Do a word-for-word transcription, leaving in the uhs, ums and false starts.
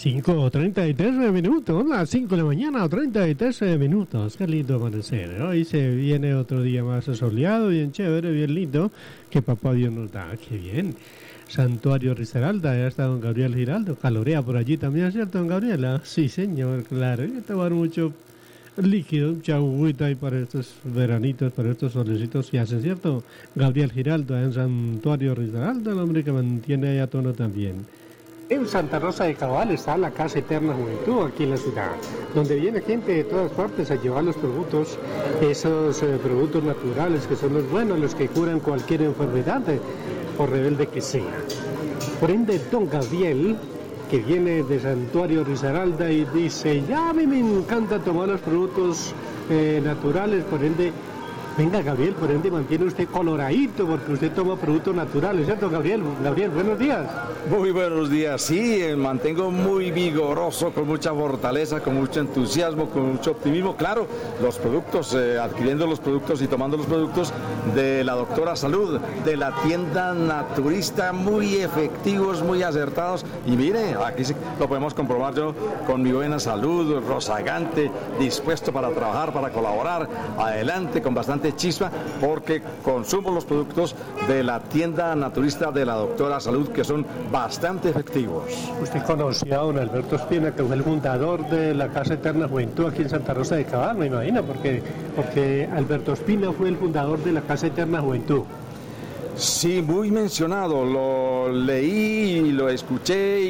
cinco treinta y tres minutos, las cinco de la mañana, treinta y tres minutos. Qué lindo amanecer. Hoy se viene otro día más soleado, bien chévere, bien lindo, que papá Dios nos da. Qué bien. Santuario Risaralda, ya está don Gabriel Giraldo. Calorea por allí también, ¿cierto, don Gabriela? Sí, señor, claro. Hay que tomar mucho líquido, mucha agüita ahí para estos veranitos, para estos solecitos que hacen, ¿cierto? Gabriel Giraldo, en Santuario Risaralda, el hombre que mantiene ahí a tono también. En Santa Rosa de Cabal está la Casa Eterna Juventud, aquí en la ciudad, donde viene gente de todas partes a llevar los productos, esos eh, productos naturales que son los buenos, los que curan cualquier enfermedad, eh, por rebelde que sea. Por ende, don Gabriel, que viene de Santuario Risaralda y dice, ya a mí me encanta tomar los productos eh, naturales, por ende, venga Gabriel, por ende mantiene usted coloradito porque usted toma productos naturales, ¿cierto Gabriel? Gabriel, buenos días. Muy buenos días, sí, mantengo muy vigoroso, con mucha fortaleza, con mucho entusiasmo, con mucho optimismo. Claro, los productos, eh, adquiriendo los productos y tomando los productos de la Doctora Salud, de la tienda naturista, muy efectivos, muy acertados. Y mire, aquí sí lo podemos comprobar yo con mi buena salud, rozagante, dispuesto para trabajar, para colaborar, adelante, con bastante chispa, porque consumo los productos de la tienda naturista de la Doctora Salud, que son bastante efectivos. Usted conoció a don Alberto Espina, que fue el fundador de la Casa Eterna Juventud aquí en Santa Rosa de Cabal, me imagino, porque, porque Alberto Espina fue el fundador de la Casa Eterna Juventud. Sí, muy mencionado, lo leí y lo escuché